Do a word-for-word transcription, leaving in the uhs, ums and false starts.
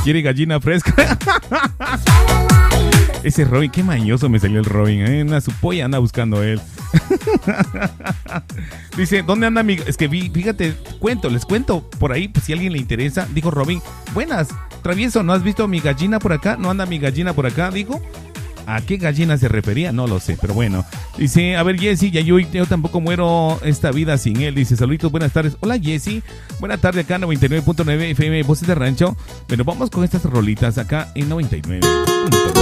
quiere gallina fresca. Ese Robin, qué mañoso me salió el Robin, ¿eh? Una su polla anda buscando él. Dice, ¿dónde anda mi...? Es que vi, fíjate, cuento, les cuento por ahí, pues si a alguien le interesa. Dijo Robin, buenas, travieso, ¿no has visto mi gallina por acá? ¿No anda mi gallina por acá? Dijo. ¿A qué gallina se refería? No lo sé, pero bueno. Dice, a ver, Jessy, ya yo, yo tampoco muero esta vida sin él. Dice, saluditos, buenas tardes. Hola, Jessy. Buenas tardes acá, noventa y nueve punto nueve F M, Voces de Rancho. Bueno, vamos con estas rolitas acá en noventa y nueve punto nueve.